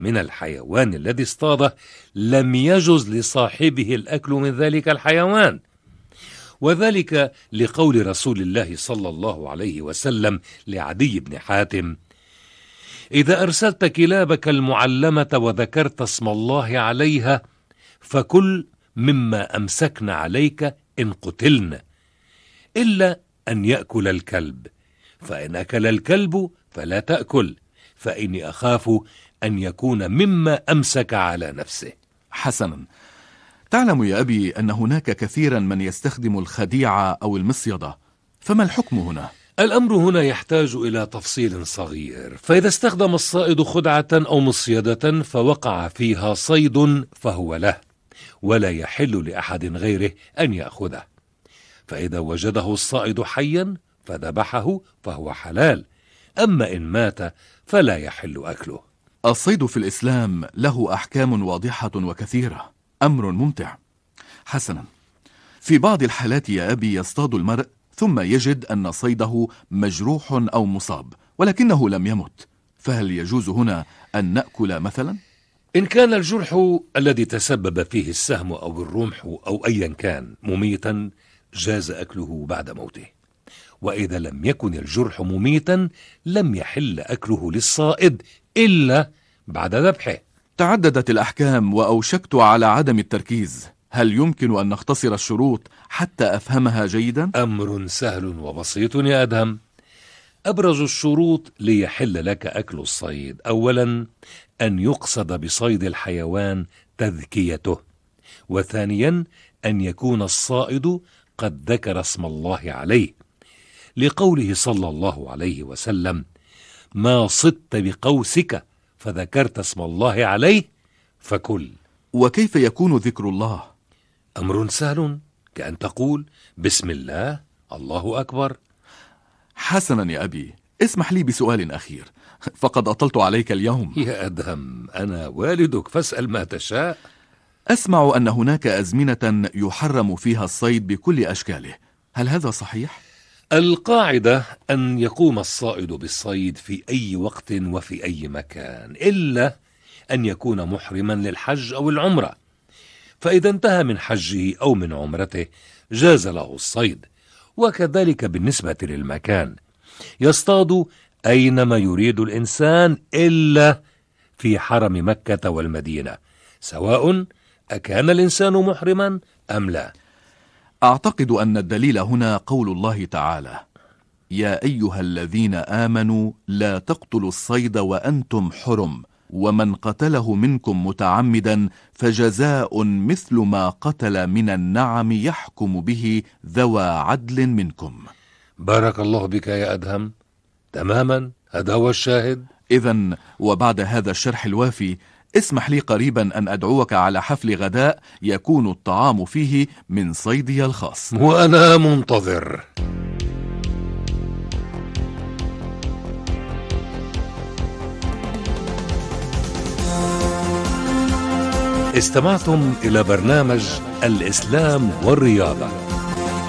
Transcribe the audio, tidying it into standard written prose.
من الحيوان الذي اصطاده لم يجز لصاحبه الأكل من ذلك الحيوان، وذلك لقول رسول الله صلى الله عليه وسلم لعدي بن حاتم: إذا أرسلت كلابك المعلمة وذكرت اسم الله عليها فكل مما أمسكن عليك إن قتلن، إلا أن يأكل الكلب، فإن أكل الكلب فلا تأكل، فإني أخاف أن يكون مما أمسك على نفسه. حسنا، تعلم يا أبي أن هناك كثيرا من يستخدم الخديعة أو المصيدة، فما الحكم هنا؟ الأمر هنا يحتاج إلى تفصيل صغير، فإذا استخدم الصائد خدعة أو مصيدة فوقع فيها صيد فهو له، ولا يحل لأحد غيره أن يأخذه. فإذا وجده الصائد حيا فذبحه فهو حلال، أما إن مات فلا يحل أكله. الصيد في الإسلام له أحكام واضحة وكثيرة، أمر ممتع. حسنا، في بعض الحالات يا أبي يصطاد المرء ثم يجد أن صيده مجروح أو مصاب ولكنه لم يمت، فهل يجوز هنا أن نأكل مثلا؟ إن كان الجرح الذي تسبب فيه السهم أو الرمح أو أيا كان مميتا جاز أكله بعد موته، وإذا لم يكن الجرح مميتا لم يحل أكله للصائد إلا بعد ذبحه. تعددت الأحكام وأوشكت على عدم التركيز، هل يمكن أن نختصر الشروط حتى أفهمها جيدا؟ أمر سهل وبسيط يا أدهم. أبرز الشروط ليحل لك أكل الصيد: أولا أن يقصد بصيد الحيوان تذكيته، وثانيا أن يكون الصائد قد ذكر اسم الله عليه، لقوله صلى الله عليه وسلم: ما صدت بقوسك فذكرت اسم الله عليه فكل. وكيف يكون ذكر الله؟ أمر سهل، كأن تقول: بسم الله، الله أكبر. حسنا يا أبي، اسمح لي بسؤال أخير، فقد أطلت عليك اليوم. يا أدهم، أنا والدك فاسأل ما تشاء. أسمع أن هناك أزمنة يحرم فيها الصيد بكل أشكاله، هل هذا صحيح؟ القاعدة أن يقوم الصائد بالصيد في أي وقت وفي أي مكان، إلا أن يكون محرما للحج أو العمرة، فإذا انتهى من حجه أو من عمرته جاز له الصيد. وكذلك بالنسبة للمكان، يصطاد أينما يريد الإنسان إلا في حرم مكة والمدينة، سواء أكان الإنسان محرما أم لا. أعتقد أن الدليل هنا قول الله تعالى: يا أيها الذين آمنوا لا تقتلوا الصيد وأنتم حرم، ومن قتله منكم متعمدا فجزاء مثل ما قتل من النعم يحكم به ذوى عدل منكم. بارك الله بك يا أدهم، تماما، هذا هو الشاهد. إذن وبعد هذا الشرح الوافي اسمح لي قريبا أن أدعوك على حفل غداء يكون الطعام فيه من صيدي الخاص، وأنا منتظر. استمعتم إلى برنامج الإسلام والرياضة